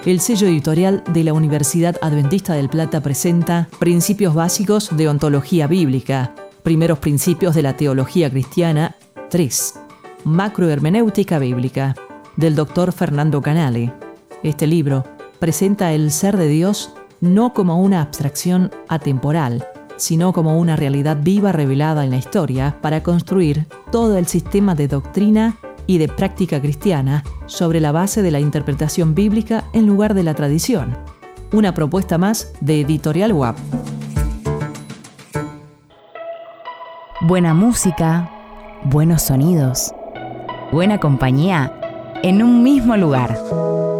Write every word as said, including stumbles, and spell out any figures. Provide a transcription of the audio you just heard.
El sello editorial de la Universidad Adventista del Plata presenta Principios básicos de ontología bíblica, Primeros principios de la teología cristiana, tres. Macrohermenéutica bíblica, del doctor Fernando Canale. Este libro presenta el ser de Dios no como una abstracción atemporal, sino como una realidad viva revelada en la historia para construir todo el sistema de doctrina y de práctica cristiana sobre la base de la interpretación bíblica en lugar de la tradición. Una propuesta más de Editorial U A P. Buena música, buenos sonidos, buena compañía en un mismo lugar.